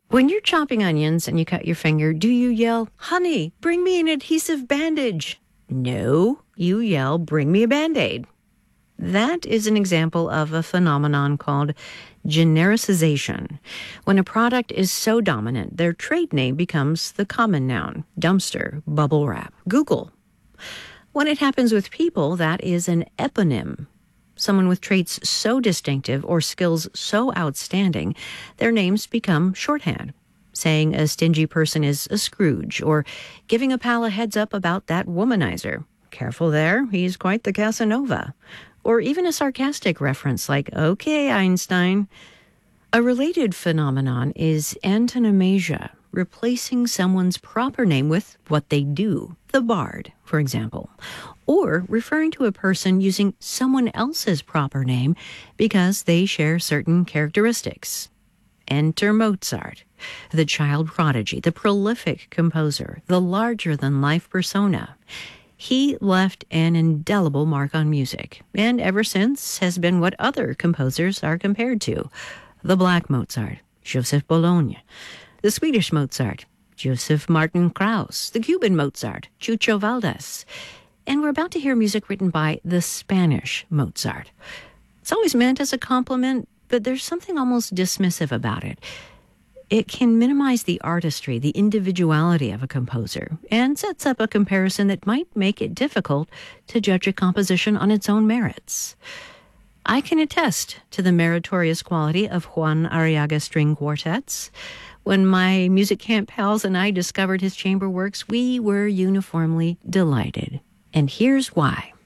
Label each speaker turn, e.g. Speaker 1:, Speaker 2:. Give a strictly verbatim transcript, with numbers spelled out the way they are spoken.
Speaker 1: When you're chopping onions and you cut your finger, do you yell, "Honey, bring me an adhesive bandage"? No, you yell, "Bring me a Band-Aid." That is an example of a phenomenon called genericization. When a product is so dominant, their trade name becomes the common noun: dumpster, bubble wrap, Google. When it happens with people, that is an eponym. Someone with traits so distinctive or skills so outstanding, their names become shorthand. Saying a stingy person is a Scrooge, or giving a pal a heads up about that womanizer. Careful there, he's quite the Casanova. Or even a sarcastic reference like, "Okay, Einstein." A related phenomenon is antonomasia, replacing someone's proper name with what they do, the bard, for example, or referring to a person using someone else's proper name because they share certain characteristics. Enter Mozart, the child prodigy, the prolific composer, the larger-than-life persona. He left an indelible mark on music, and ever since has been what other composers are compared to. The Black Mozart, Joseph Bologna. The Swedish Mozart, Joseph Martin Krauss. The Cuban Mozart, Chucho Valdés. And we're about to hear music written by the Spanish Mozart. It's always meant as a compliment, but there's something almost dismissive about it. It can minimize the artistry, the individuality of a composer, and sets up a comparison that might make it difficult to judge a composition on its own merits. I can attest to the meritorious quality of Juan Arriaga string quartets. When my music camp pals and I discovered his chamber works, we were uniformly delighted. And here's why.